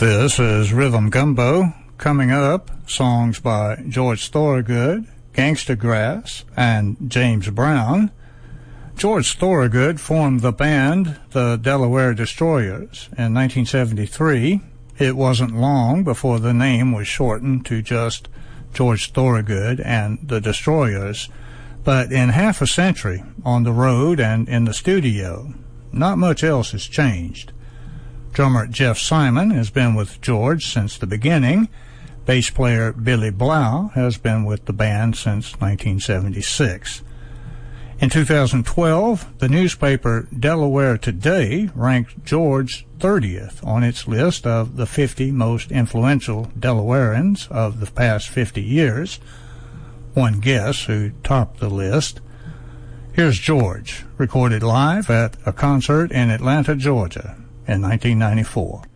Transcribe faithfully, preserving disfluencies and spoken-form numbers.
This is Rhythm Gumbo. Coming up, songs by George Thorogood, Gangsta Grass, and James Brown. George Thorogood formed the band the Delaware Destroyers in nineteen seventy-three. It wasn't long before the name was shortened to just George Thorogood and the Destroyers, but in half a century, on the road and in the studio, not much else has changed. Drummer Jeff Simon has been with George since the beginning. Bass player Billy Blau has been with the band since nineteen seventy-six. In two thousand twelve, the newspaper Delaware Today ranked George thirtieth on its list of the fifty most influential Delawareans of the past fifty years. One guess who topped the list. Here's George, recorded live at a concert in Atlanta, Georgia in nineteen ninety-four.